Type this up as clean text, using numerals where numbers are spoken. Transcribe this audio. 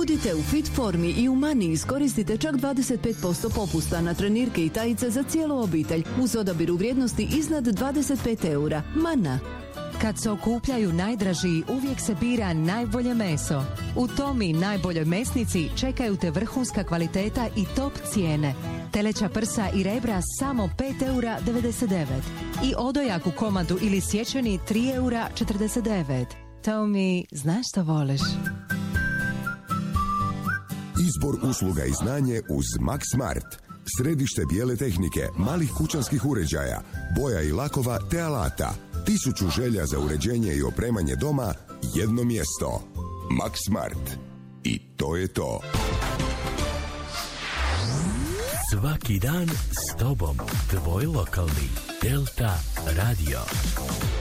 Budite u fit formi i u Mani iskoristite čak 25% popusta na trenirke i tajice za cijelu obitelj uz odabir u vrijednosti iznad 25 eura. Mana. Kad se okupljaju najdražiji, uvijek se bira najbolje meso. U Tomi najboljoj mesnici čekaju te vrhunska kvaliteta i top cijene. Teleća prsa i rebra samo 5,99 eura. I odojak u komadu ili sječeni 3,49 eura. Tomi, znaš što voliš? Izbor usluga i znanje uz Max Smart. Središte bijele tehnike, malih kućanskih uređaja, boja i lakova te alata. 1000 želja za uređenje i opremanje doma, jedno mjesto. Max Smart. I to je to. Svaki dan s tobom, tvoj lokalni Delta Radio.